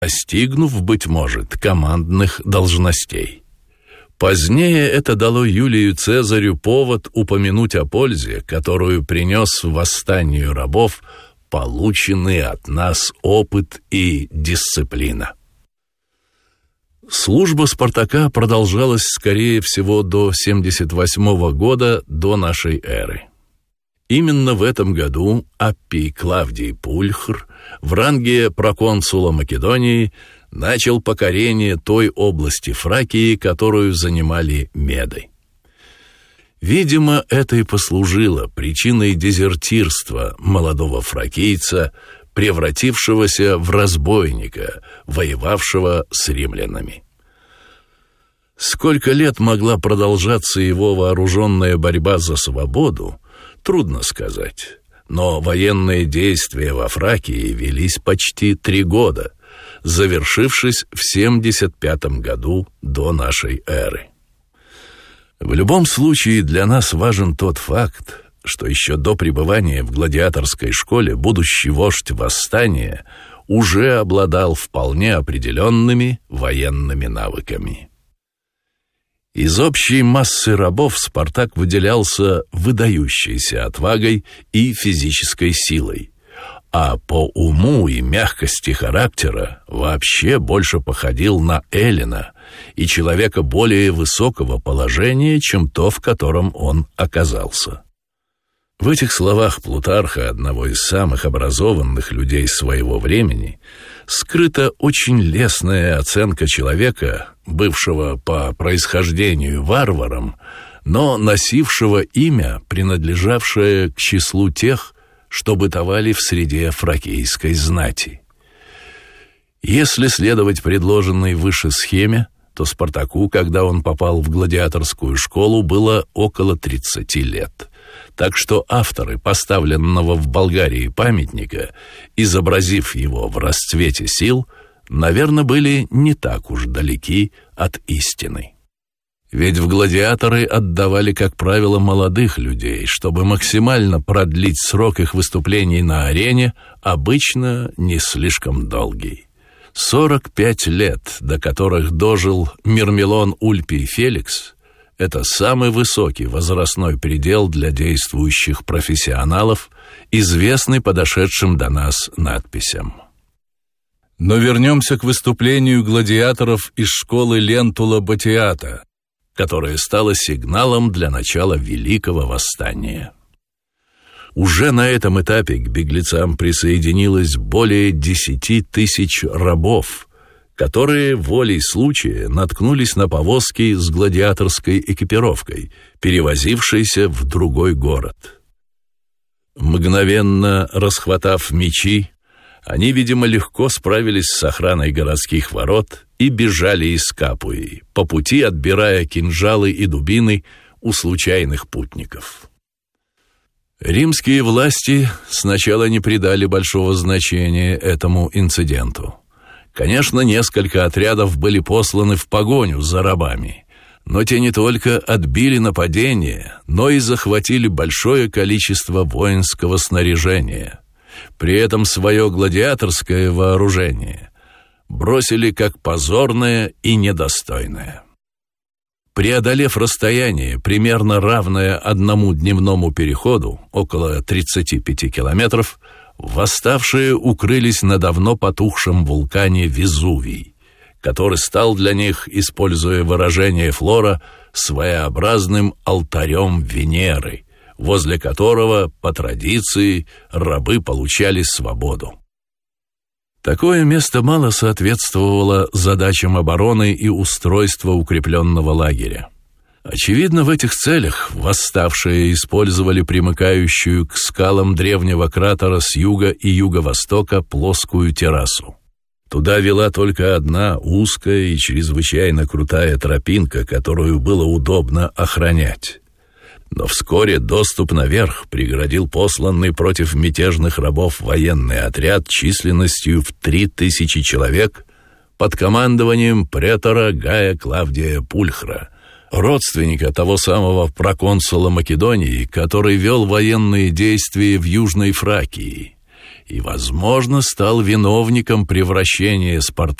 достигнув, быть может, командных должностей. Позднее это дало Юлию Цезарю повод упомянуть о пользе, которую принес восстанию рабов полученный от нас опыт и дисциплина. Служба Спартака продолжалась, скорее всего, до 78 года до нашей эры. Именно в этом году Аппий Клавдий Пульхр в ранге проконсула Македонии начал покорение той области Фракии, которую занимали Меды. Видимо, это и послужило причиной дезертирства молодого фракийца, превратившегося в разбойника, воевавшего с римлянами. Сколько лет могла продолжаться его вооруженная борьба за свободу, трудно сказать, но военные действия во Фракии велись почти 3 года, завершившись в 75 году до нашей эры. В любом случае для нас важен тот факт, что еще до пребывания в гладиаторской школе будущий вождь восстания уже обладал вполне определенными военными навыками. Из общей массы рабов Спартак выделялся выдающейся отвагой и физической силой, а по уму и мягкости характера вообще больше походил на эллина и человека более высокого положения, чем то, в котором он оказался. В этих словах Плутарха, одного из самых образованных людей своего времени, скрыта очень лестная оценка человека, бывшего по происхождению варваром, но носившего имя, принадлежавшее к числу тех, что бытовали в среде фракийской знати. Если следовать предложенной выше схеме, то Спартаку, когда он попал в гладиаторскую школу, было около 30 лет. Так что авторы поставленного в Болгарии памятника, изобразив его в расцвете сил, наверное, были не так уж далеки от истины. Ведь в гладиаторы отдавали, как правило, молодых людей, чтобы максимально продлить срок их выступлений на арене, обычно не слишком долгий. 45 лет, до которых дожил Мирмилон Ульпий Феликс, это самый высокий возрастной предел для действующих профессионалов, известный подошедшим до нас надписям. Но вернемся к выступлению гладиаторов из школы Лентула Батиата, которое стало сигналом для начала Великого Восстания. Уже на этом этапе к беглецам присоединилось более 10 тысяч рабов, которые волей случая наткнулись на повозки с гладиаторской экипировкой, перевозившейся в другой город. Мгновенно расхватав мечи, они, видимо, легко справились с охраной городских ворот и бежали из Капуи, по пути отбирая кинжалы и дубины у случайных путников. Римские власти сначала не придали большого значения этому инциденту. Конечно, несколько отрядов были посланы в погоню за рабами, но те не только отбили нападение, но и захватили большое количество воинского снаряжения. При этом свое гладиаторское вооружение бросили как позорное и недостойное. Преодолев расстояние, примерно равное одному дневному переходу, около 35 километров, восставшие укрылись на давно потухшем вулкане Везувий, который стал для них, используя выражение Флора, своеобразным алтарем Венеры, возле которого, по традиции, рабы получали свободу. Такое место мало соответствовало задачам обороны и устройства укрепленного лагеря. Очевидно, в этих целях восставшие использовали примыкающую к скалам древнего кратера с юга и юго-востока плоскую террасу. Туда вела только одна узкая и чрезвычайно крутая тропинка, которую было удобно охранять. Но вскоре доступ наверх преградил посланный против мятежных рабов военный отряд численностью в 3000 человек под командованием претора Гая Клавдия Пульхра, родственника того самого проконсула Македонии, который вел военные действия в Южной Фракии. и, возможно, стал виновником превращения Спартака